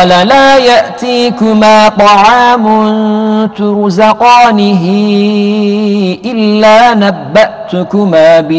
قال لا يأتيكما طعام ترزقانه إلا نبأتكما به